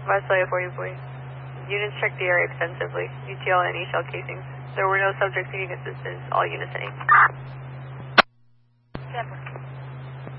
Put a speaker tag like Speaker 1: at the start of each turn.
Speaker 1: Visalia 4040. Units checked the area extensively. UTL and any shell casings. There were no subjects needing assistance. All units in.
Speaker 2: 7.